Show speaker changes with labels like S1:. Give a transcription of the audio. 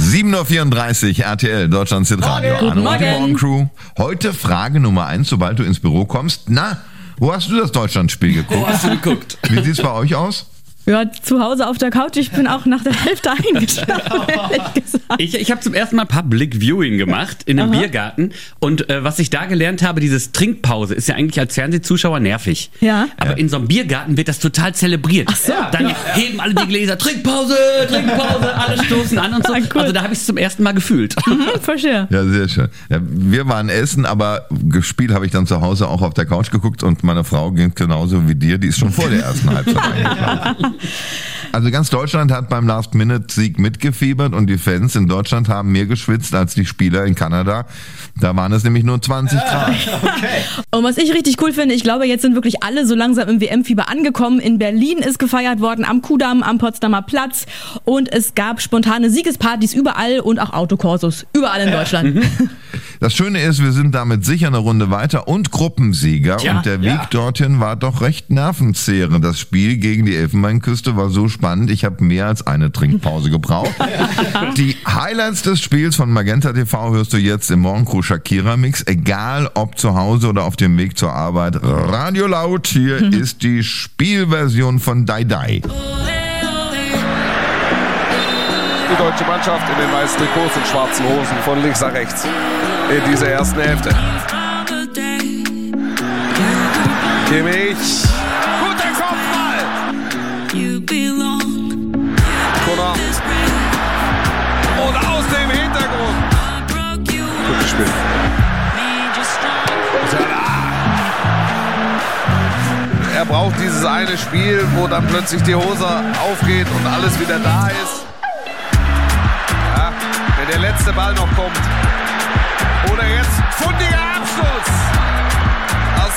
S1: 7.34 Uhr, RTL, Deutschlands Hitradio.
S2: Guten Morgen.
S1: Die Morgencrew. Heute Frage Nummer 1, sobald du ins Büro kommst. Na, wo hast du das Deutschlandspiel geguckt?
S3: Wo hast du geguckt?
S1: Wie sieht's bei euch aus?
S2: Ja, zu Hause auf der Couch. Ich bin auch nach der Hälfte eingeschlafen, ehrlich gesagt.
S3: Ich habe zum ersten Mal Public Viewing gemacht in einem Biergarten. Und was ich da gelernt habe, dieses Trinkpause ist ja eigentlich als Fernsehzuschauer nervig.
S2: Ja.
S3: Aber in so einem Biergarten wird das total zelebriert.
S2: Ach so.
S3: Dann heben alle die Gläser, Trinkpause, alle stoßen an und so.
S2: Ah, cool.
S3: Also da habe ich es zum ersten Mal gefühlt.
S2: Verstehe.
S1: Ja, sehr schön. Ja, wir waren essen, aber gespielt habe ich dann zu Hause auch auf der Couch geguckt und meine Frau ging genauso wie dir, die ist schon vor der ersten Halbzeit eingeschlafen. Also ganz Deutschland hat beim Last-Minute-Sieg mitgefiebert und die Fans in Deutschland haben mehr geschwitzt als die Spieler in Kanada. Da waren es nämlich nur 20 Grad.
S4: Okay.
S2: Und was ich richtig cool finde, ich glaube, jetzt sind wirklich alle so langsam im WM-Fieber angekommen. In Berlin ist gefeiert worden, am Kudamm, am Potsdamer Platz. Und es gab spontane Siegespartys überall und auch Autokorsos. Überall in Deutschland.
S1: Das Schöne ist, wir sind damit sicher eine Runde weiter und Gruppensieger.
S3: Tja,
S1: und der Weg dorthin war doch recht nervenzehrend. Das Spiel gegen die Elfenbeinküste war so spannend, ich habe mehr als eine Trinkpause gebraucht. Die Highlights des Spiels von Magenta TV hörst du jetzt im Morgencrew Shakira Mix. Egal ob zu Hause oder auf dem Weg zur Arbeit. Radio laut, hier ist die Spielversion von Dai Dai.
S5: Die deutsche Mannschaft in den weißen Trikots und schwarzen Hosen von links nach rechts in dieser ersten Hälfte. Kimmich. Guter Kopfball. Konrad. Oder aus dem Hintergrund. Gutes Spiel. Er braucht dieses eine Spiel, wo dann plötzlich die Hose aufgeht und alles wieder da ist. Ja, wenn der letzte Ball noch kommt. Oder jetzt Fundiger.